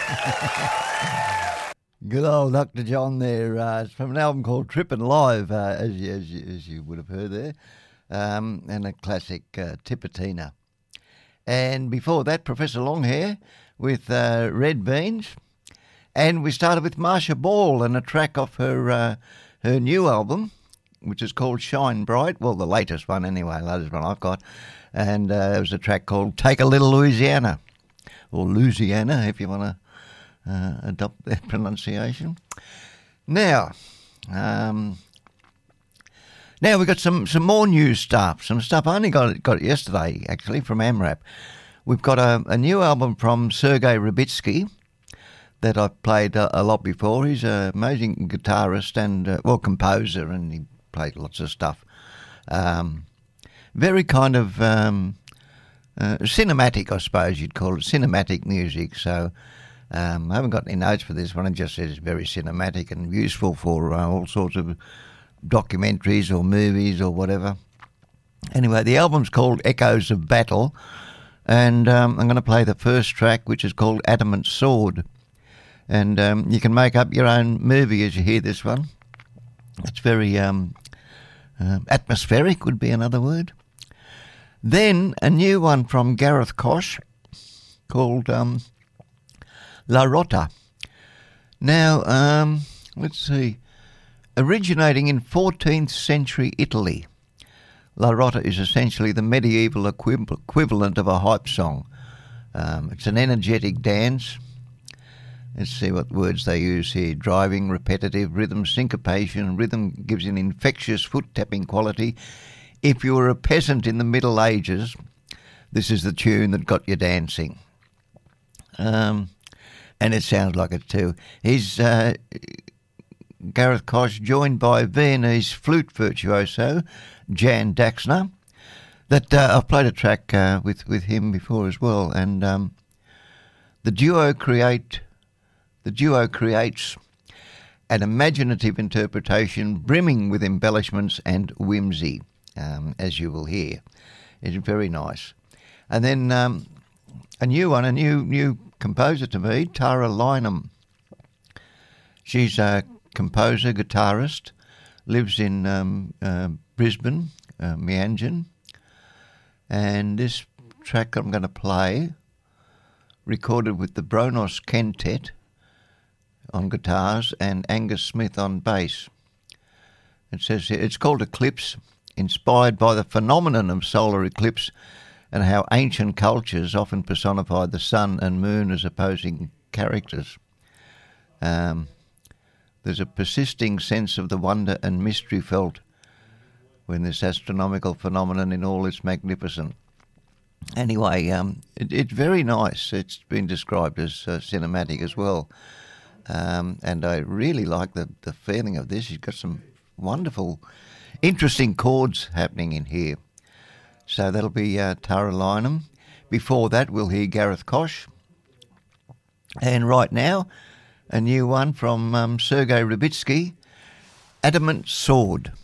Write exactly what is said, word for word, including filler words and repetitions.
Good old Doctor John there. Uh, it's from an album called Trippin' Live, uh, as, you, as, you, as you would have heard there, um, and a classic uh, Tipittina. And before that, Professor Longhair with uh, Red Beans. And we started with Marsha Ball and a track off her uh, her new album, which is called Shine Bright. Well, the latest one anyway, latest one I've got. And uh, it was a track called Take a Little Louisiana, or Louisiana if you want to uh, adopt that pronunciation. Now, um, now we've got some, some more new stuff, some stuff I only got, got it yesterday actually from AMRAP. We've got a, a new album from Sergei Rabitsky that I've played a, a lot before. He's an amazing guitarist and, uh, well, composer, and he played lots of stuff. Um, very kind of um, uh, cinematic, I suppose you'd call it, cinematic music. So um, I haven't got any notes for this one. It just says it's very cinematic and useful for uh, all sorts of documentaries or movies or whatever. Anyway, the album's called Echoes of Battle, and um, I'm going to play the first track, which is called Adamant Sword. And um, you can make up your own movie as you hear this one. It's very um, uh, atmospheric, would be another word. Then a new one from Gareth Koch called um, La Rota. Now, um, let's see. Originating in fourteenth century Italy, La Rota is essentially the medieval equi- equivalent of a hype song. Um, it's an energetic dance. Let's see what words they use here. Driving, repetitive, rhythm, syncopation. Rhythm gives an infectious foot-tapping quality. If you were a peasant in the Middle Ages, this is the tune that got you dancing. Um, and it sounds like it too. He's uh, Gareth Koch, joined by Viennese flute virtuoso Jan Daxner. That uh, I've played a track uh, with, with him before as well. And um, the duo create... The duo creates an imaginative interpretation brimming with embellishments and whimsy, um, as you will hear. It's very nice. And then um, a new one, a new new composer to me, Tara Lynham. She's a composer, guitarist, lives in um, uh, Brisbane, uh, Meanjin. And this track I'm going to play, recorded with the Bronos Quintet on guitars and Angus Smith on bass. It says here, it's called Eclipse, inspired by the phenomenon of solar eclipse and how ancient cultures often personify the sun and moon as opposing characters. Um, there's a persisting sense of the wonder and mystery felt when this astronomical phenomenon in all its magnificence. Anyway, um, it, it's very nice. It's been described as uh, cinematic as well. Um, and I really like the, the feeling of this. He's got some wonderful, interesting chords happening in here. So that'll be uh, Tara Lynham. Before that, we'll hear Gareth Koch. And right now, a new one from um, Sergei Rabitsky, Adamant Sword.